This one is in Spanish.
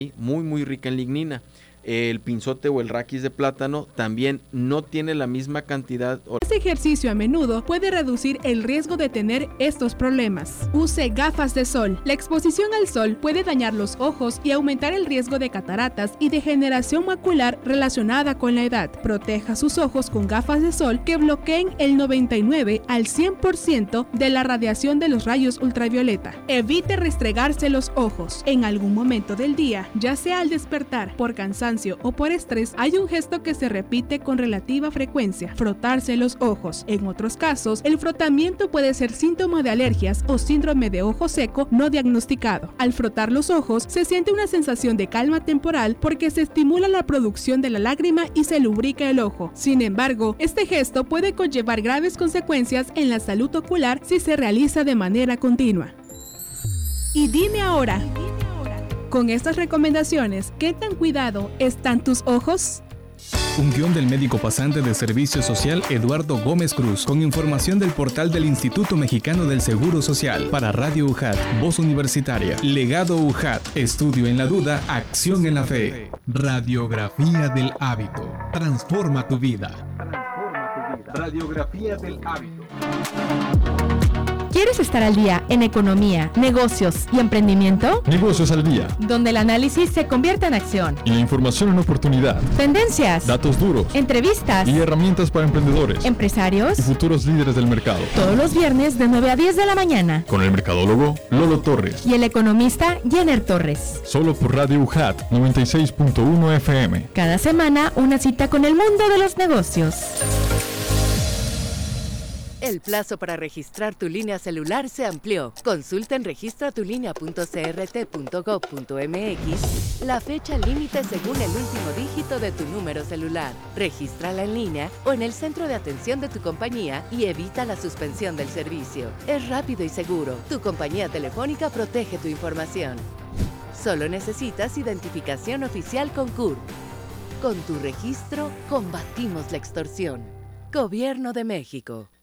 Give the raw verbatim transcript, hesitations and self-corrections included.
muy muy rica en lignina. El pinzote o el raquis de plátano también no tiene la misma cantidad. Este ejercicio a menudo puede reducir el riesgo de tener estos problemas. Use gafas de sol. La exposición al sol puede dañar los ojos y aumentar el riesgo de cataratas y degeneración macular relacionada con la edad. Proteja sus ojos con gafas de sol que bloqueen el noventa y nueve al cien por ciento de la radiación de los rayos ultravioleta. Evite restregarse los ojos. En algún momento del día, ya sea al despertar, por cansancio o por estrés, hay un gesto que se repite con relativa frecuencia: frotarse los ojos. En otros casos, el frotamiento puede ser síntoma de alergias o síndrome de ojo seco no diagnosticado. Al frotar los ojos, se siente una sensación de calma temporal porque se estimula la producción de la lágrima y se lubrica el ojo. Sin embargo, este gesto puede conllevar graves consecuencias en la salud ocular si se realiza de manera continua. Y dime ahora, con estas recomendaciones, ¿qué tan cuidado están tus ojos? Un guión del médico pasante de Servicio Social Eduardo Gómez Cruz, con información del portal del Instituto Mexicano del Seguro Social. Para Radio U J A T, Voz Universitaria. Legado U J A T, estudio en la duda, acción en la fe. Radiografía del hábito. Transforma tu vida. Radiografía del hábito. ¿Quieres estar al día en economía, negocios y emprendimiento? Negocios al día, donde el análisis se convierte en acción y la información en oportunidad. Tendencias, datos duros, entrevistas y herramientas para emprendedores, empresarios y futuros líderes del mercado. Todos los viernes de nueve a diez de la mañana. Con el mercadólogo Lolo Torres y el economista Jenner Torres. Solo por Radio U J A T noventa y seis punto uno F M. Cada semana una cita con el mundo de los negocios. El plazo para registrar tu línea celular se amplió. Consulta en registra tu línea punto c r t punto gov punto m x la fecha límite según el último dígito de tu número celular. Regístrala en línea o en el centro de atención de tu compañía y evita la suspensión del servicio. Es rápido y seguro. Tu compañía telefónica protege tu información. Solo necesitas identificación oficial con C U R P. Con tu registro, combatimos la extorsión. Gobierno de México.